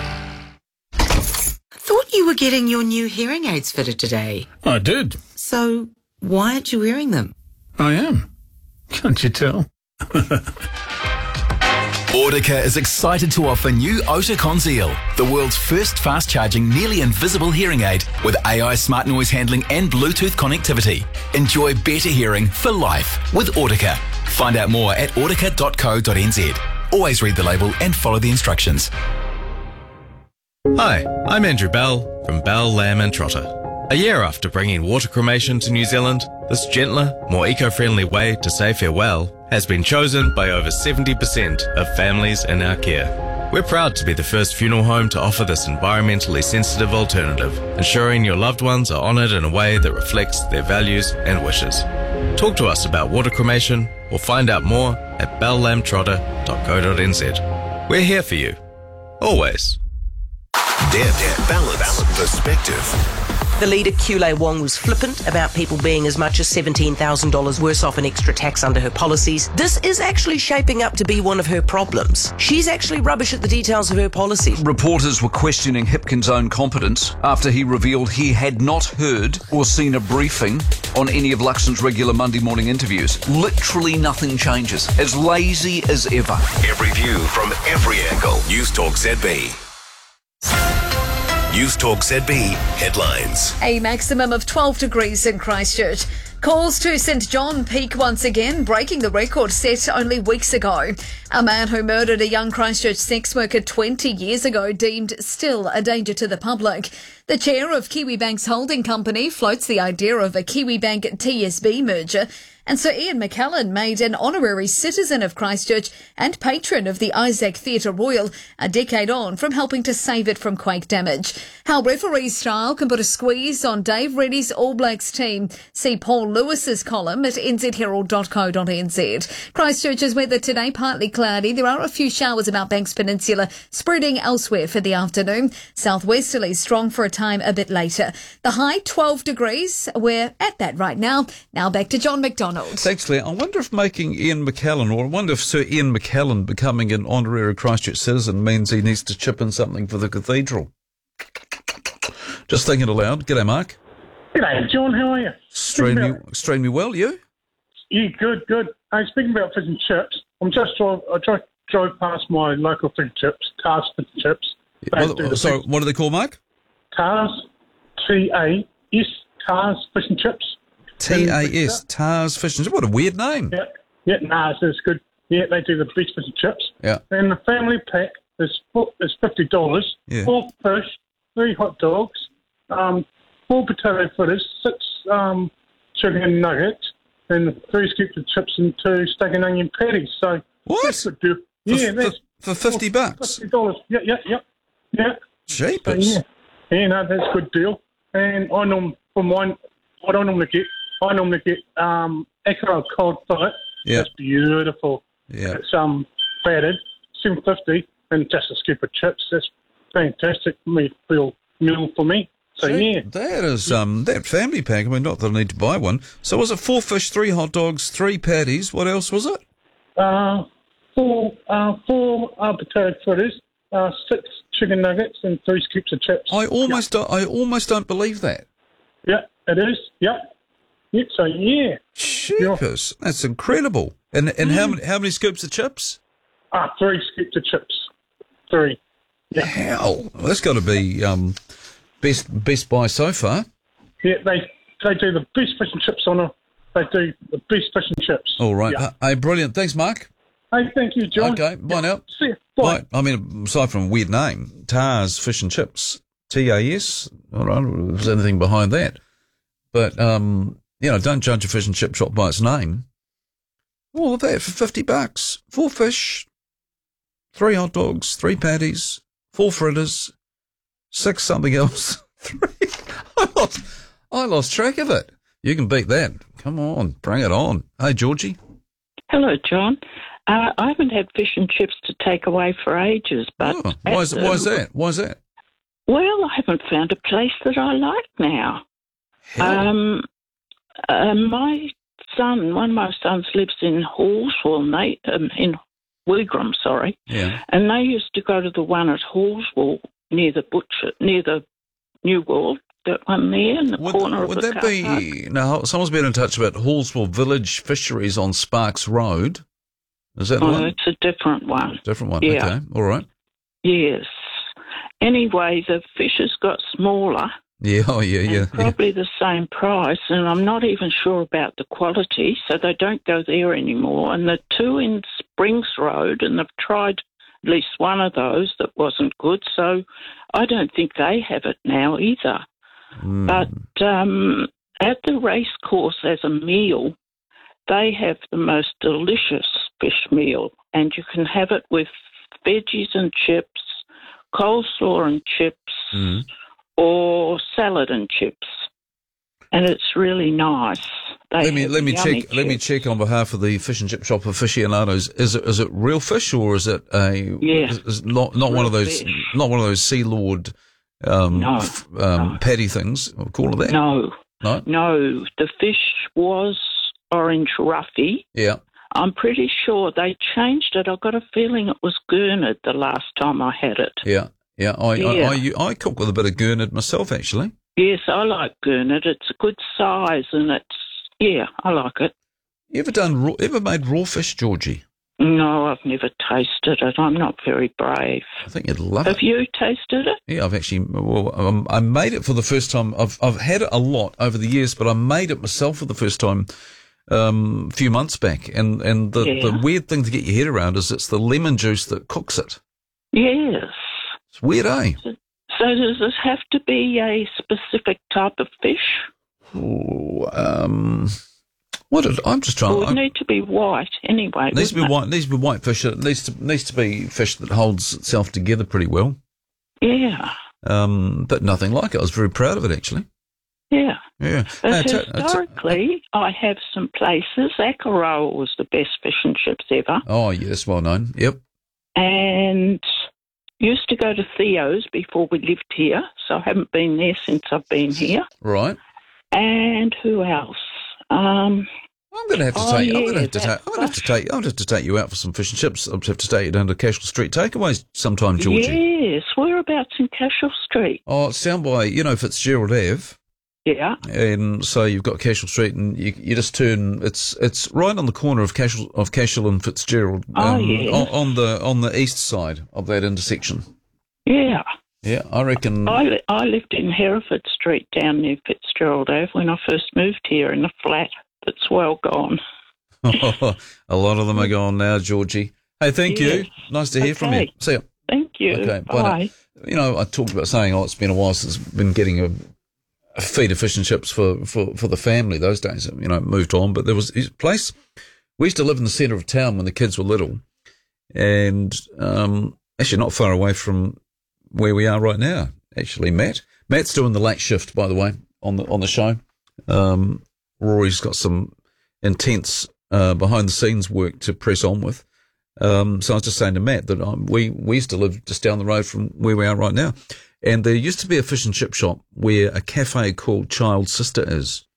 Thought you were getting your new hearing aids fitted today. I did. So, why aren't you wearing them? I am. Can't you tell? Audica is excited to offer new Ota Conceal, the world's first fast-charging, nearly invisible hearing aid with A I smart noise handling and Bluetooth connectivity. Enjoy better hearing for life with Audica. Find out more at audica dot co dot n z. Always read the label and follow the instructions. Hi, I'm Andrew Bell from Bell Lamb and Trotter. A year after bringing water cremation to New Zealand, this gentler, more eco-friendly way to say farewell has been chosen by over seventy percent of families in our care. We're proud to be the first funeral home to offer this environmentally sensitive alternative, ensuring your loved ones are honoured in a way that reflects their values and wishes. Talk to us about water cremation or find out more at bell lamb trotter dot co dot n z. We're here for you. Always. Deb, Deb, balance, balance, perspective. The leader, Kule Wong, was flippant about people being as much as seventeen thousand dollars worse off in extra tax under her policies. This is actually shaping up to be one of her problems. She's actually rubbish at the details of her policy. Reporters were questioning Hipkin's own competence after he revealed he had not heard or seen a briefing on any of Luxon's regular Monday morning interviews. Literally nothing changes. As lazy as ever. Every view from every angle. News Talk Z B. News Talk Z B headlines. A maximum of twelve degrees in Christchurch. Calls to Saint John peak once again, breaking the record set only weeks ago. A man who murdered a young Christchurch sex worker twenty years ago deemed still a danger to the public. The chair of Kiwibank's holding company floats the idea of a Kiwibank T S B merger. And Sir Ian McKellen made an honorary citizen of Christchurch and patron of the Isaac Theatre Royal, a decade on from helping to save it from quake damage. How referee style can put a squeeze on Dave Reddy's All Blacks team. See Paul Lewis's column at n z herald dot co dot n z. Christchurch's weather today partly cloudy. There are a few showers about Banks Peninsula, spreading elsewhere for the afternoon. Southwesterly strong for a time a bit later. The high twelve degrees. We're at that right now. Now back to John McDonald. Thanks, Claire. I wonder if making Ian McKellen, or I wonder if Sir Ian McKellen becoming an honorary Christchurch citizen means he needs to chip in something for the cathedral. Just thinking aloud. G'day, Mark. G'day, John. How are you? Extremely, about, extremely well. You? Yeah, good, good. Hey, speaking about fish and chips, I'm just drive, I drove, drove past my local fish and chips, Tars Fish and Chips. Yeah, what, sorry, what do they call, Mark? Tars, T A S, Tars Fish and Chips. T A S, Tars Fish and Chips. What a weird name. Yeah, yeah, no, it's good. Yeah, they do the best fish and chips. Yeah. And the family pack is is fifty dollars. Yeah. Four fish, three hot dogs, um, four potato fritters, six um, chicken nuggets, and three scoops of chips and two steak and onion patties. So what? That's a good deal. Yeah, for, that's for, for fifty bucks. Fifty dollars. Yeah, yeah, yeah, yeah. Jeepers. So, yeah, yeah, no, that's a good deal. And I norm for mine, I don't normally get. I normally get um, Acro cold fillet. Yeah. It's beautiful. Yeah. It's um battered, seven fifty, and just a scoop of chips. That's fantastic meal meal for me. So See, yeah, that is um that family pack. I mean, not that I need to buy one. So was it four fish, three hot dogs, three patties? What else was it? Uh, four uh four uh, potato fritters, uh, six chicken nuggets, and three scoops of chips. I almost don't, I almost don't believe that. Yeah, it is. Yeah. Yeah, so yeah. Jeepers, that's incredible. And and mm. how many how many scoops of chips? Ah, uh, three scoops of chips. Three. Yeah. Hell, well, that's got to be um best best buy so far. Yeah, they they do the best fish and chips on a. They do the best fish and chips. All right. Yeah. Uh, hey, brilliant. Thanks, Mark. Hey, thank you, John. Okay, bye yeah. now. See you. Bye. Bye. I mean, aside from a weird name, Tars Fish and Chips, T A S. I don't know if there's anything behind that, but um. You know, don't judge a fish and chip shop by its name. All of that for fifty bucks. Four fish, three hot dogs, three patties, four fritters, six something else. Three. I lost, I lost track of it. You can beat that. Come on, bring it on. Hey, Georgie. Hello, John. Uh, I haven't had fish and chips to take away for ages, but... Oh, why, is, the, why is that? Why is that? Well, I haven't found a place that I like now. Um, uh, my son, one of my sons lives in Hallswell, they, um, in Wigram, sorry. Yeah. And they used to go to the one at Hallswell near the butcher, near the New World, that one there in the would, corner of would the that car be... park. Now, someone's been in touch about Hallswell Village Fisheries on Sparks Road. Is that the Oh, one? it's a different one. Different one, Yeah. okay. All right. Yes. Anyway, the fish has got smaller. Yeah, oh, yeah, yeah. yeah. Probably the same price, and I'm not even sure about the quality, so they don't go there anymore. And the two in Springs Road, and they've tried at least one of those that wasn't good, so I don't think they have it now either. Mm. But um, at the race course as a meal, they have the most delicious fish meal, and you can have it with veggies and chips, coleslaw and chips, Mm. or salad and chips, and it's really nice. They Let me have let me yummy check. Let me chips. check on behalf of the fish and chip shop aficionados. Is it is it real fish or is it a? Yeah. Is, is not not one Real of those fish. not one of those Sea Lord um, No. f- um, patty things. We'll call it that. No, No. no, the fish was orange roughy. Yeah. I'm pretty sure they changed it. I got a feeling it was gurnard the last time I had it. Yeah. Yeah. I Yeah. I, I I cook with a bit of gurnard myself actually. Yes, I like gurnard. It's a good size, and it's yeah, I like it. You ever done raw, ever made raw fish, Georgie? No, I've never tasted it. I'm not very brave. I think you'd love Have it. you tasted it? Yeah, I've actually well, um, I made it for the first time. I've I've had it a lot over the years, but I made it myself for the first time um, a few months back. And and the, Yeah. the weird thing to get your head around is it's the lemon juice that cooks it. Yes. It's weird, eh? So does this have to be a specific type of fish? Ooh, um, what did, I'm just trying. Or it I, need to be white anyway. needs to be wouldn't white. Needs to be white fish. It needs to needs to be fish that holds itself together pretty well. it? Yeah, Um, but nothing like it. I was very proud of it actually. yeah. Yeah. But Hey, I ta- I ta- historically, I have some places. Ackoroa was the best fish and chips ever. oh yes, well known. Yep. And used to go to Theo's before we lived here, so I haven't been there since I've been here. Right. And who else? Um, I'm going to have to Oh, take. I'm yeah, going to have to that take. I'm going to have to take. I'm going to have to take you out for some fish and chips. I'll have to take you down to Cashel Street Takeaways sometime, Georgie. yes, whereabouts in Cashel Street? Oh, it's down by you know Fitzgerald Ave, Yeah. and so you've got Cashel Street, and you you just turn. It's it's right on the corner of Cashel of Cashel and Fitzgerald. Oh, yes. on, on the on the east side of that intersection. Yeah. Yeah, I reckon. I, li- I lived in Hereford Street down near Fitzgerald Ave when I first moved here in a flat that's well gone. A lot of them are gone now, Georgie. Hey, thank you. Yes. Nice to hear from you. Okay. See ya. Thank you. Okay, Bye. bye. You know, I talked about saying, oh, it's been a while since I've been getting a, a feed of fish and chips for, for, for the family those days. You know, moved on. But there was a place, we used to live in the centre of town when the kids were little. And um, actually not far away from where we are right now, actually, Matt. Matt's doing the late shift, by the way, on the on the show. Um, Rory's got some intense uh, behind-the-scenes work to press on with. Um, so I was just saying to Matt that um, we, we used to live just down the road from where we are right now. And there used to be a fish and chip shop where a cafe called Child Sister is.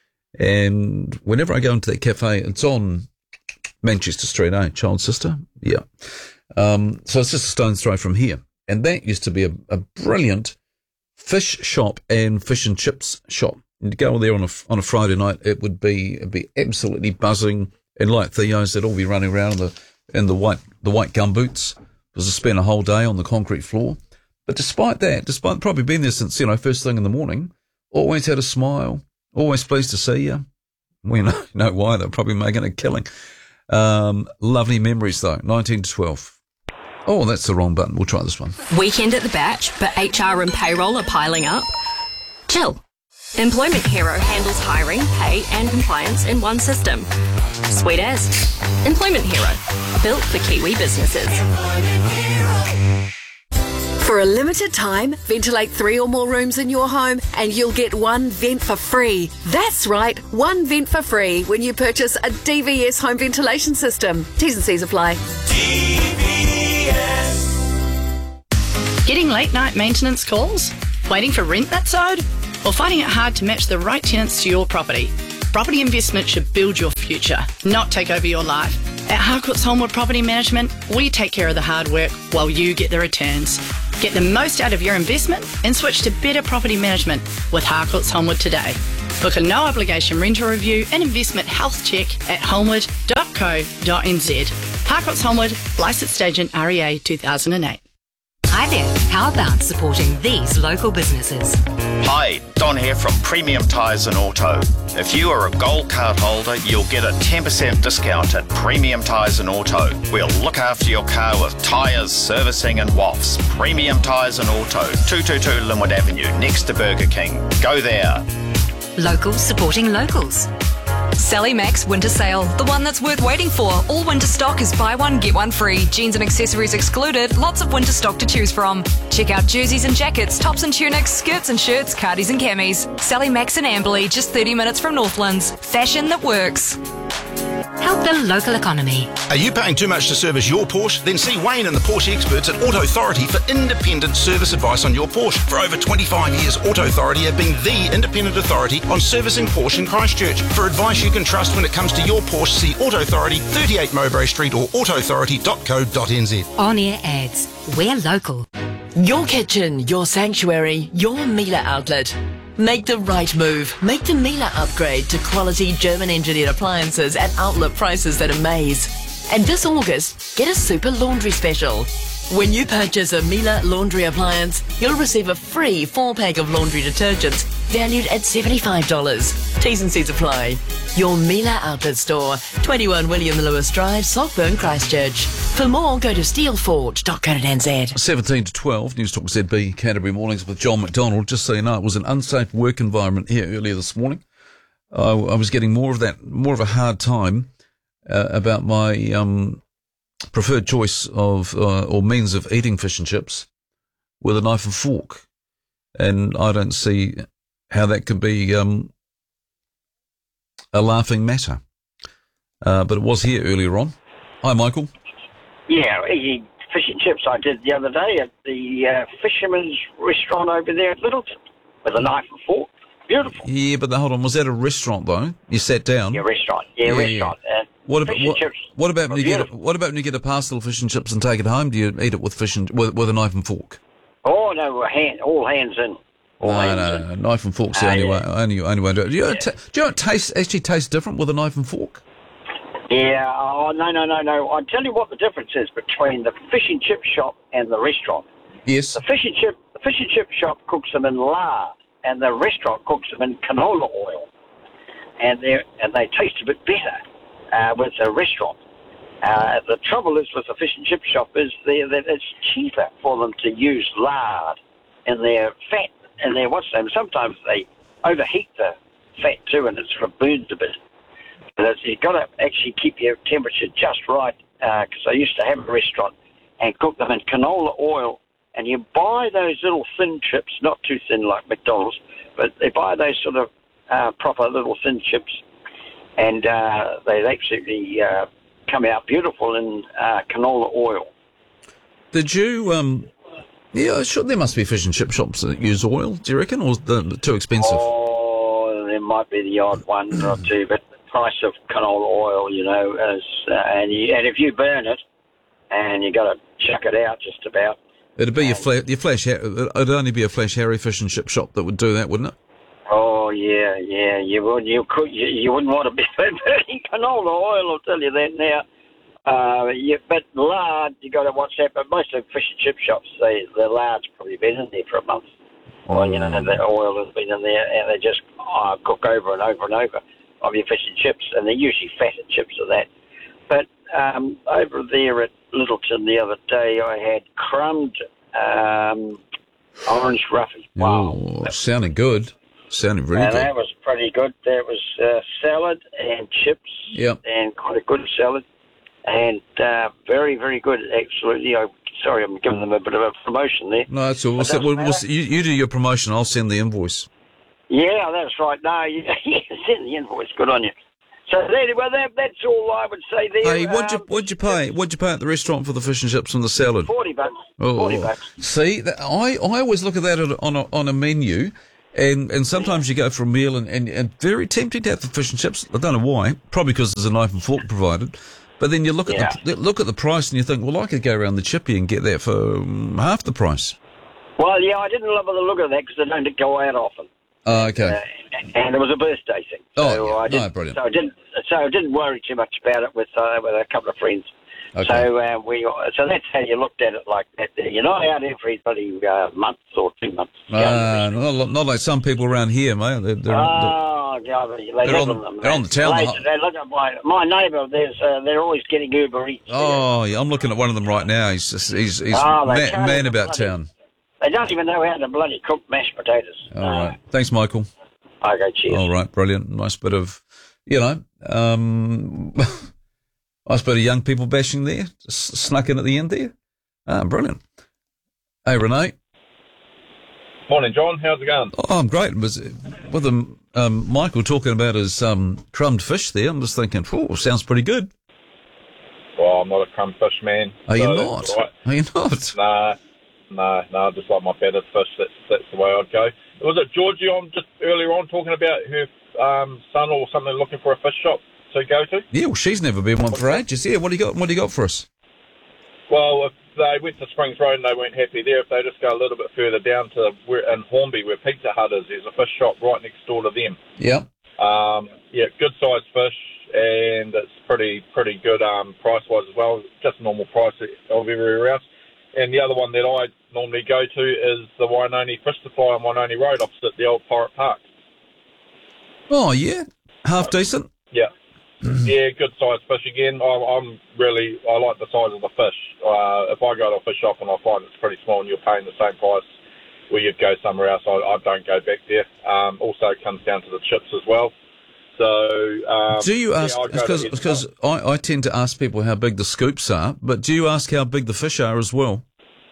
And whenever I go into that cafe, it's on Manchester Street, eh? Child Sister? Yeah. Um, so it's just a stone's throw from here. And that used to be a, a brilliant fish shop and fish and chips shop. And to go there on a, on a Friday night, it would be, it'd be absolutely buzzing. And like Theo's, they'd all be running around in the, in the white, the white gumboots. Because I spent a whole day on the concrete floor. But despite that, despite probably being there since, you know, first thing in the morning, always had a smile, always pleased to see you. We know, know why, they're probably making a killing. Um, lovely memories though, nineteen to twelve. Oh, that's the wrong button. We'll try this one. Weekend at the batch, but H R and payroll are piling up? Chill. Employment Hero handles hiring, pay and compliance in one system. Sweet as. Employment Hero. Built for Kiwi businesses. For a limited time, ventilate three or more rooms in your home and you'll get one vent for free. That's right, one vent for free when you purchase a D V S home ventilation system. T's and C's apply. D V S. Getting late night maintenance calls? Waiting for rent that's owed? Or finding it hard to match the right tenants to your property? Property investment should build your future, not take over your life. At Harcourts Homewood Property Management, we take care of the hard work while you get the returns. Get the most out of your investment and switch to better property management with Harcourts Homewood today. Book a no obligation rental review and investment health check at homewood dot co dot n z. Harcourts Homewood, licensed agent R E A two thousand eight. Hi there, how about supporting these local businesses? Hi, Don here from Premium Tyres and Auto. If you are a gold card holder, you'll get a ten percent discount at Premium Tyres and Auto. We'll look after your car with tyres, servicing and W A Fs. Premium Tyres and Auto, two twenty-two Linwood Avenue, next to Burger King. Go there. Locals supporting locals. Sally Max Winter Sale, the one that's worth waiting for. All winter stock is buy one, get one free. Jeans and accessories excluded. Lots of winter stock to choose from. Check out jerseys and jackets, tops and tunics, skirts and shirts, cardies and camis. Sally Max in Amberley, just thirty minutes from Northlands. Fashion that works. Help the local economy. Are you paying too much to service your Porsche? Then see Wayne and the Porsche experts at Auto Authority for independent service advice on your Porsche. For over twenty-five years, Auto Authority have been the independent authority on servicing Porsche in Christchurch. For advice you can trust when it comes to your Porsche, see Auto Authority, thirty-eight Mowbray Street or auto authority dot co dot n z. On-air ads. We're local. Your kitchen, your sanctuary, your Miele outlet. Make the right move. Make the Miele upgrade to quality German-engineered appliances at outlet prices that amaze. And this August, get a super laundry special. When you purchase a Miele laundry appliance, you'll receive a free four-pack of laundry detergents valued at seventy-five dollars. T's and C's apply. Your Miele outlet store, twenty-one William Lewis Drive, Saltburn, Christchurch. For more, go to steelforge dot co dot n z. seventeen to twelve, News Talk Z B, Canterbury Mornings with John McDonald. Just so you know, it was an unsafe work environment here earlier this morning. Uh, I was getting more of that, more of a hard time uh, about my um, preferred choice of uh, or means of eating fish and chips with a knife and fork, and I don't see how that could be um, a laughing matter. Uh, but it was here earlier on. Hi, Michael. Yeah, eating fish and chips I did the other day at the uh, Fisherman's Restaurant over there at Littleton with a knife and fork. Beautiful. Yeah, but hold on, was that a restaurant though? You sat down. Yeah, restaurant. Yeah, Yeah, restaurant. Uh, What about fish and what, chips what about when were you get a, beautiful. what about when you get a parcel of fish and chips and take it home? Do you eat it with fish and with, with a knife and fork? Oh no, we're hand, all hands in. All No, hands no, in. no, knife and fork's the Ah, only yeah. way. Only, only way to do it. Do you, know, ta- do you know it tastes actually tastes different with a knife and fork? Yeah. Oh no, no, no, no. I'll tell you what the difference is between the fish and chip shop and the restaurant. Yes. The fish and chip, the fish and chip shop cooks them in lard, and the restaurant cooks them in canola oil, and they and they taste a bit better uh, with the restaurant. Uh, the trouble is with the fish and chip shop is they, that it's cheaper for them to use lard in their fat and their what's name. Sometimes they overheat the fat too, and it sort of burns a bit. But it's, you've got to actually keep your temperature just right. Because I used to have a restaurant and cook them in canola oil, and you buy those little thin chips, not too thin like McDonald's, but they buy those sort of uh, proper little thin chips, and uh, they absolutely uh, come out beautiful in uh, canola oil. Did you? Um, yeah, sure. There must be fish and chip shops that use oil. Do you reckon, or is it too expensive? Oh, there might be the odd one or two, but the price of canola oil, you know, is, uh, and you, and if you burn it, and you got to chuck it out just about. It'd be your, fla- your flash. It'd only be a Flash Harry fish and chip shop that would do that, wouldn't it? Oh yeah, yeah. You would, you could, you, you wouldn't want to be burning canola oil. I'll tell you that now. Uh, yeah, but lard, you got to watch that. But most of the fish and chip shops, they the lard's probably been in there for a month. Well, you know, the oil has been in there, and they just uh, cook over and over and over of your fish and chips, and they're usually fatted chips of that. But um, over there at Littleton the other day, I had crumbed um, orange roughy. Wow, Oh, sounded good. Sounded really and good. that was pretty good. There was uh, salad and chips, Yep. and quite a good salad. and uh, very, very good, absolutely. I, sorry, I'm giving them a bit of a promotion there. No, that's all. We'll se- we'll, we'll, you, you do your promotion. I'll send the invoice. Yeah, that's right. No, you, you send the invoice. Good on you. So anyway, that, that's all I would say there. Hey, what'd you Um, what'd you pay? What'd you pay at the restaurant for the fish and chips and the salad? Forty bucks. Oh, Forty bucks. See, that, I I always look at that on a, on a menu, and, and sometimes you go for a meal, and, and, and very tempting to have the fish and chips. I don't know why. Probably because there's a knife and fork provided. But then you look at Yeah. the look at the price, and you think, well, I could go around the chippy and get that for um, half the price. Well, yeah, I didn't love the look of that because I don't go out often. Oh, okay. Uh, and it was a birthday thing. So Oh, yeah. I didn't, No, brilliant. So I didn't. So I didn't worry too much about it with uh, with a couple of friends. Okay. So uh, we. So that's how you looked at it like that. You're not out every bloody uh, month or two months. Uh, not, not like some people around here, mate. They're, they're, Oh, God, they They're live on- on them. they're on the town. They, they look at my my neighbour. There's uh, they're always getting Uber Eats. oh, yeah, I'm looking at one of them right now. He's just, he's he's Oh, they ma- can't man even about bloody- town. They don't even know how to bloody cook mashed potatoes. All right. Thanks, Michael. Okay, cheers. All right, brilliant. Nice bit of, you know, um, nice bit of young people bashing there. Just snuck in at the end there. Ah, brilliant. Hey, Renee. Morning, John. How's it going? Oh, I'm great. Was with um, um, Michael talking about his um, crumbed fish there. I'm just thinking, oh, sounds pretty good. Well, I'm not a crumb fish man. Are you so not? it's all right. Are you not? Nah, nah, nah. Just like my battered fish. That's that's the way I'd go. Was it Georgie on just earlier on talking about her um, son or something looking for a fish shop to go to? Yeah, well, she's never been one for ages. Yeah, what do you got? What do you got for us? Well, if they went to Springs Road and they weren't happy there, if they just go a little bit further down to where in Hornby, where Pizza Hut is, there's a fish shop right next door to them. Yeah. Um, yeah, good sized fish, and it's pretty pretty good um, price wise as well. Just normal price of everywhere else. And the other one that I normally go to is the Wainoni Fish Supply on Wainoni Road, opposite the old Pirate Park. Oh, yeah. Half decent. Yeah. Yeah, good sized fish again. I, I'm really, I like the size of the fish. Uh, if I go to a fish shop and I find it's pretty small and you're paying the same price where you'd go somewhere else, I, I don't go back there. Um, also, it comes down to the chips as well. So, um, Do you ask, yeah, I go to because Ed- I, I tend to ask people how big the scoops are, but do you ask how big the fish are as well?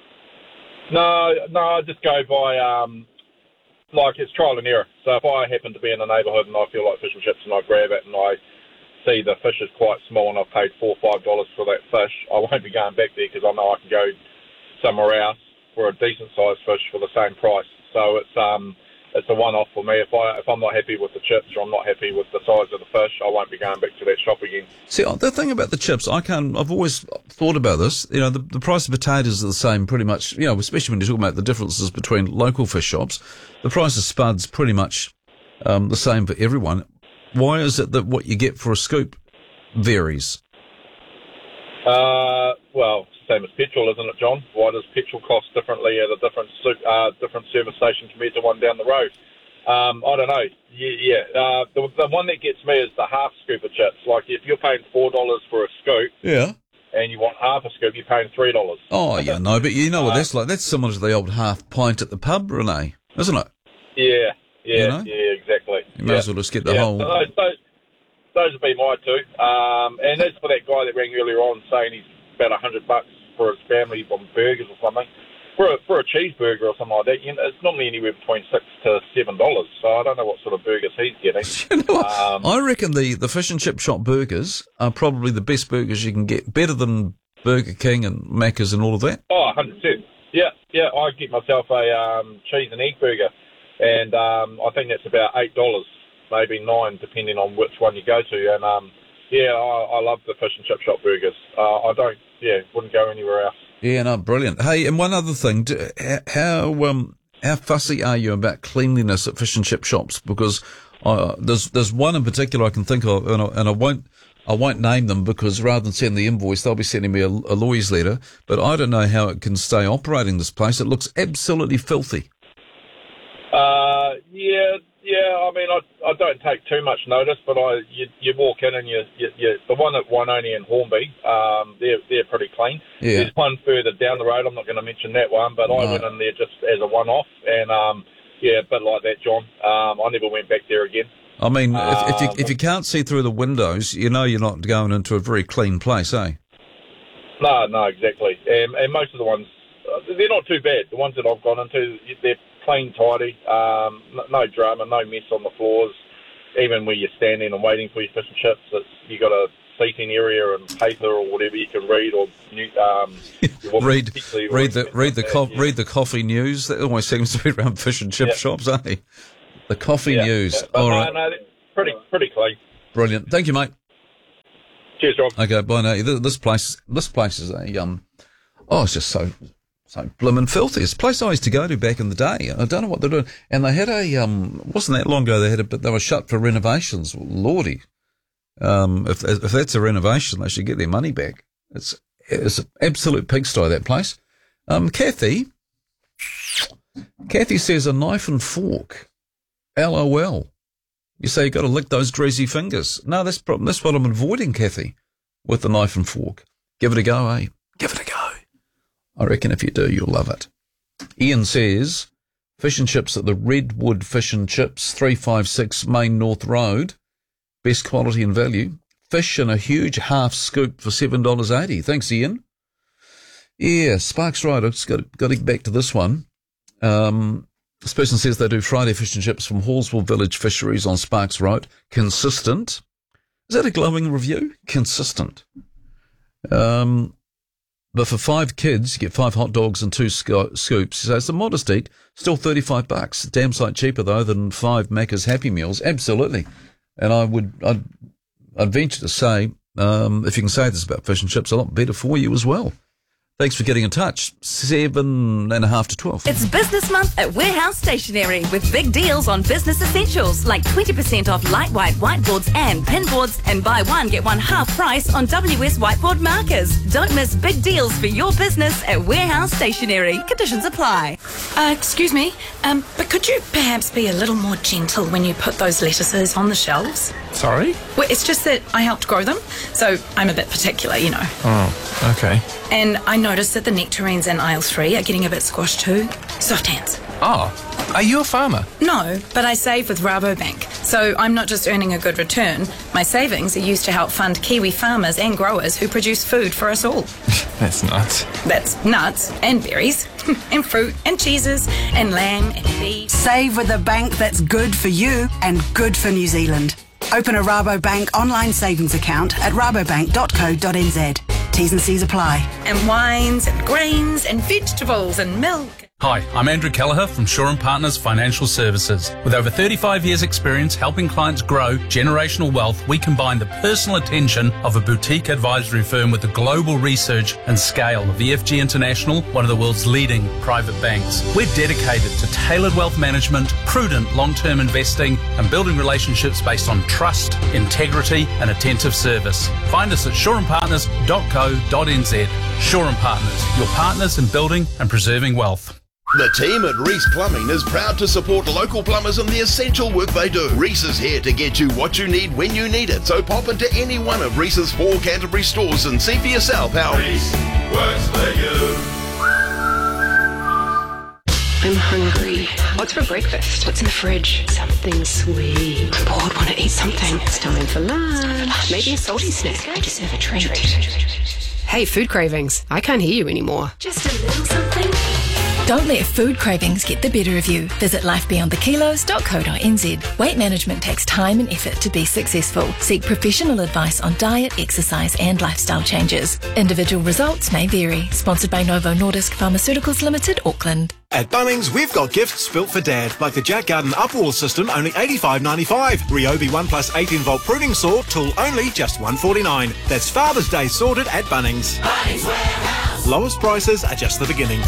No, no, I just go by, um, like, it's trial and error. So if I happen to be in a neighbourhood and I feel like fish and chips and I grab it and I see the fish is quite small and I've paid four or five dollars for that fish, I won't be going back there because I know I can go somewhere else for a decent sized fish for the same price. So it's um it's a one off for me. If I if I'm not happy with the chips or I'm not happy with the size of the fish, I won't be going back to that shop again. See, the thing about the chips, I can't, I've always thought about this, you know, the, the price of potatoes are the same pretty much, you know, especially when you're talking about the differences between local fish shops, the price of spuds pretty much um, the same for everyone. Why is it that what you get for a scoop varies? Uh, well, it's the same as petrol, isn't it, John? Why does petrol cost differently at a different su- uh, different service station compared to one down the road? Um, I don't know. Yeah, yeah. Uh, the, the one that gets me is the half scoop of chips. Like if you're paying four dollars for a scoop, Yeah. and you want half a scoop, you're paying three dollars. Oh, yeah, no, but you know what that's like? That's similar to the old half pint at the pub, Renee, isn't it? Yeah, yeah, You know? yeah, exactly. You may yeah. as well just get the yeah. whole... So those, those, those would be my two. Um, and as for that guy that rang earlier on saying he's about a hundred bucks for his family on burgers or something, for a, for a cheeseburger or something like that, you know, it's normally anywhere between six to seven dollars. So I don't know what sort of burgers he's getting. You know what? um, I reckon the, the fish and chip shop burgers are probably the best burgers you can get, better than Burger King and Macca's and all of that. Oh, one hundred percent. Yeah, yeah. I get myself a um, cheese and egg burger, and um, I think that's about eight dollars, maybe nine, depending on which one you go to. And um, yeah, I, I love the fish and chip shop burgers. Uh, I don't, yeah, wouldn't go anywhere else. Yeah, no, brilliant. Hey, and one other thing, do, how um how fussy are you about cleanliness at fish and chip shops? Because uh, there's there's one in particular I can think of, and I, and I won't I won't name them because rather than send the invoice, they'll be sending me a, a lawyer's letter. But I don't know how it can stay operating this place. It looks absolutely filthy. Uh, yeah, yeah. I mean, I, I don't take too much notice, but I you, you walk in and you, you, you the one at Wainoni and Hornby, um, they're they're pretty clean. Yeah. There's one further down the road. I'm not going to mention that one, but I No. went in there just as a one-off, and um, yeah, a bit like that, John. Um, I never went back there again. I mean, if, if you Um, if you can't see through the windows, you know you're not going into a very clean place, eh? No, no, exactly. And, and most of the ones, uh, they're not too bad. The ones that I've gone into, they're clean, tidy, um, no, no drama, no mess on the floors. Even where you're standing and waiting for your fish and chips, it's, you got a seating area and paper or whatever you can read or um, read read the read the co- yeah. read the coffee news. That always seems to be around fish and chip yeah. shops, eh? The coffee yeah, news. Yeah. But All no, right, no, pretty pretty clean. Brilliant. Thank you, mate. Cheers, John. Okay, bye now. This place this place is a um oh, it's just so so blimmin' filthy. It's a place I used to go to back in the day. I don't know what they're doing. And they had a um wasn't that long ago they had a but they were shut for renovations. Lordy. Um, if if that's a renovation, they should get their money back. It's it's an absolute pigsty, that place. Um, Kathy, Kathy says a knife and fork. L O L. You say you got to lick those greasy fingers. No, that's problem. That's what I'm avoiding, Kathy, with the knife and fork. Give it a go, eh? Give it a go. I reckon if you do, you'll love it. Ian says fish and chips at the Redwood Fish and Chips, three five six Main North Road. Best quality and value. Fish in a huge half scoop for seven dollars eighty. Thanks, Ian. Yeah, Sparks Road. I've just got, got to get back to this one. Um, this person says they do Friday fish and chips from Hallsville Village Fisheries on Sparks Road. Consistent. Is that a glowing review? Consistent. Um, but for five kids, you get five hot dogs and two sco- scoops. So it's a modest eat. Still thirty-five bucks. Damn sight cheaper, though, than five Macca's Happy Meals. Absolutely. And I would, I'd, I'd venture to say, um, if you can say this about fish and chips, a lot better for you as well. Thanks for getting in touch. Seven and a half to twelve. It's Business Month at Warehouse Stationery with big deals on business essentials like twenty percent off light white whiteboards and pinboards, and buy one get one half price on W S whiteboard markers. Don't miss big deals for your business at Warehouse Stationery. Conditions apply. Uh, excuse me, um, but could you perhaps be a little more gentle when you put those lettuces on the shelves? Sorry? Well, it's just that I helped grow them, so I'm a bit particular, you know. Oh, okay. And I noticed that the nectarines in aisle three are getting a bit squashed too. Soft hands. Oh, are you a farmer? No, but I save with Rabobank, so I'm not just earning a good return. My savings are used to help fund Kiwi farmers and growers who produce food for us all. That's nuts. That's nuts and berries and fruit and cheeses and lamb and beef. Save with a bank that's good for you and good for New Zealand. Open a Rabobank online savings account at rabobank dot co dot n z. T's and C's apply. And wines and grains and vegetables and milk. Hi, I'm Andrew Kelleher from Shaw and Partners Financial Services. With over thirty-five years experience helping clients grow generational wealth, we combine the personal attention of a boutique advisory firm with the global research and scale of E F G International, one of the world's leading private banks. We're dedicated to tailored wealth management, prudent long-term investing, and building relationships based on trust, integrity, and attentive service. Find us at shaw and partners dot co dot n z. Shaw and Partners, your partners in building and preserving wealth. The team at Reese Plumbing is proud to support local plumbers and the essential work they do. Reese is here to get you what you need when you need it. So pop into any one of Reese's four Canterbury stores and see for yourself how Reese works for you. I'm hungry. What's for breakfast? What's in the fridge? Something sweet. I'm bored, want to eat something. It's time for lunch. Maybe a salty snack. I deserve a treat. Hey, food cravings. I can't hear you anymore. Just a little something. Don't let food cravings get the better of you. Visit life beyond the kilos dot co dot n z. Weight management takes time and effort to be successful. Seek professional advice on diet, exercise and lifestyle changes. Individual results may vary. Sponsored by Novo Nordisk Pharmaceuticals Limited, Auckland. At Bunnings, we've got gifts built for Dad, like the Jack Garden Upwall system, only eighty-five ninety-five. Ryobi one plus eighteen volt pruning saw, tool only, just one forty-nine. That's Father's Day sorted at Bunnings. Bunnings Warehouse. Lowest prices are just the beginning.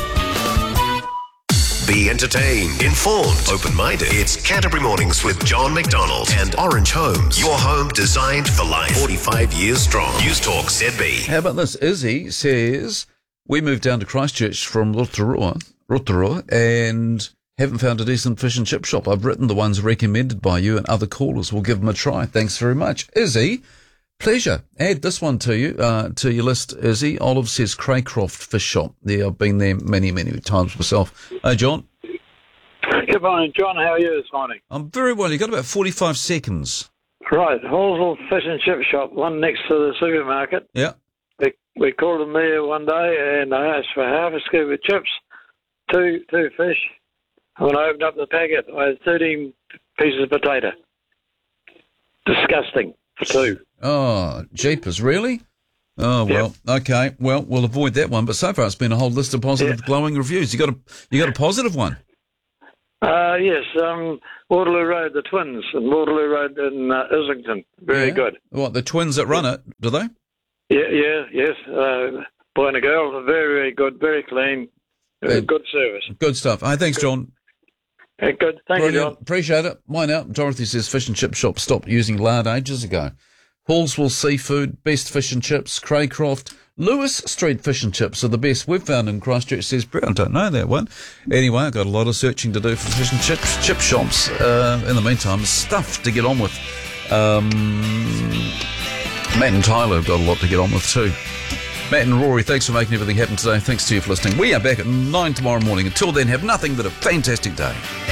Be entertained, informed, open-minded. It's Canterbury Mornings with John McDonald and Orange Homes. Your home designed for life. forty-five years strong. News Talk Z B. How about this? Izzy says, we moved down to Christchurch from Rotorua, Rotorua and haven't found a decent fish and chip shop. I've written the ones recommended by you and other callers. We'll give them a try. Thanks very much. Izzy, pleasure. Add this one to you, uh, to your list, Izzy. Olive says Craycroft Fish Shop. There, I've been there many, many times myself. Hey, John. Good morning, John. How are you this morning? I'm very well. You've got about forty-five seconds. Right. Hallsville Fish and Chip Shop, one next to the supermarket. Yeah. we, we called the mayor one day and I asked for half a scoop of chips, two two fish. And when I opened up the packet, I had thirteen pieces of potato. Disgusting for two. Oh, jeepers, really? Oh, well, yep. Okay. Well, we'll avoid that one. But so far it's been a whole list of positive, yeah. glowing reviews. You got a you got a positive one? Uh, yes, um, Waterloo Road, the Twins, and Waterloo Road in uh, Islington. Very yeah. good. What, the Twins that run it, do they? Yeah, yeah, yes. Uh, boy and a girl, very, very good, very clean, uh, good service. Good stuff. Hey, thanks, good. John. Yeah, good. Thank Brilliant. you, John. Appreciate it. Mine out. Dorothy says fish and chip shop stopped using lard ages ago. Hallswell Seafood, best fish and chips. Craycroft, Lewis Street fish and chips are the best we've found in Christchurch, says Brett. I don't know that one. Anyway, I've got a lot of searching to do for fish and chips, chip shops. Uh, in the meantime, stuff to get on with. Um, Matt and Tyler have got a lot to get on with too. Matt and Rory, thanks for making everything happen today. Thanks to you for listening. We are back at nine tomorrow morning. Until then, have nothing but a fantastic day.